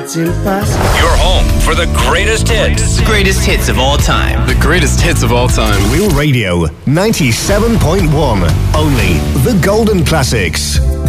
Your home for the greatest hits. The greatest hits of all time. The greatest hits of all time. Real Radio 97.1. Only the golden classics.